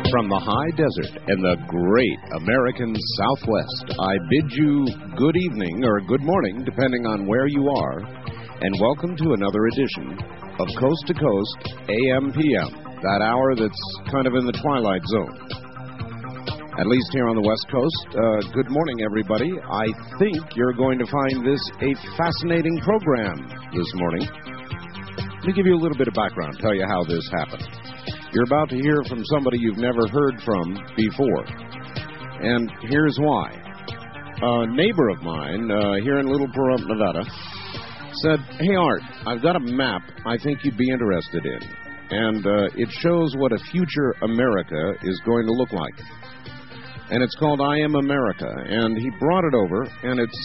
From the high desert and the great American Southwest, I bid you good evening or good morning, depending on where you are, and welcome to another edition of Coast to Coast AM/PM, that hour that's kind of in the twilight zone. At least here on the West Coast. Good morning, everybody. I think you're going to find this a fascinating program this morning. Let me give you a little bit of background, tell you how this happened. You're about to hear from somebody you've never heard from before. And here's why. A neighbor of mine here in Little Pahrump, Nevada, said, "Hey, Art, I've got a map I think you'd be interested in. And it shows what a future America is going to look like. And it's called I Am America." And he brought it over, and it's,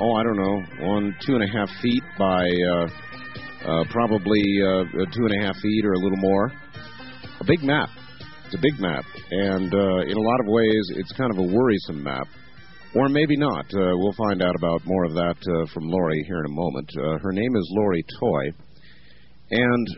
2.5 feet by probably 2.5 feet or a little more. A big map. It's a big map. And in a lot of ways, it's kind of a worrisome map. Or maybe not. We'll find out about more of that from Lori here in a moment. Her name is Lori Toy. And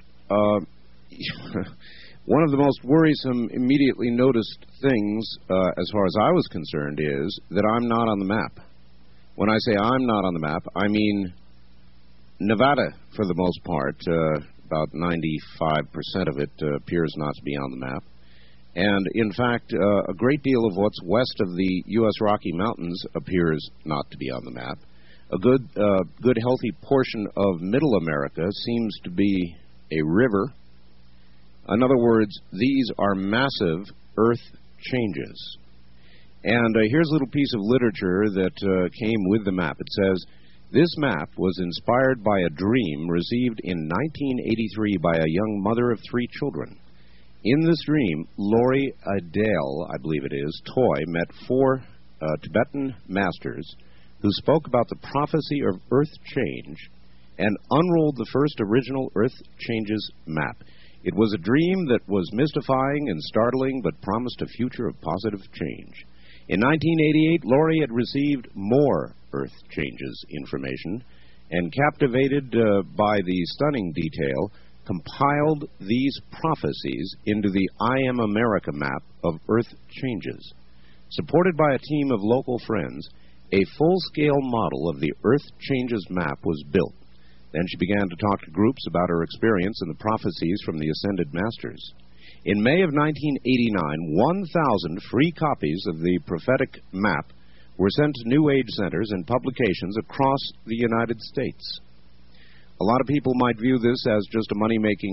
one of the most worrisome, immediately noticed things, as far as I was concerned, is that I'm not on the map. When I say I'm not on the map, I mean Nevada, for the most part. About 95% of it appears not to be on the map. And, in fact, a great deal of what's west of the U.S. Rocky Mountains appears not to be on the map. A good healthy portion of Middle America seems to be a river. In other words, these are massive Earth changes. And here's a little piece of literature that came with the map. It says, "This map was inspired by a dream received in 1983 by a young mother of 3 children. In this dream, Lori Adele, I believe it is, Toy, met 4 Tibetan masters who spoke about the prophecy of Earth change and unrolled the first original Earth changes map. It was a dream that was mystifying and startling, but promised a future of positive change. In 1988, Lori had received more Earth changes information and, captivated by the stunning detail, compiled these prophecies into the I Am America map of Earth changes. Supported by a team of local friends, a full-scale model of the Earth changes map was built. Then she began to talk to groups about her experience and the prophecies from the Ascended Masters. In May of 1989, 1,000 free copies of the prophetic map were sent to New Age centers and publications across the United States." A lot of people might view this as just a money-making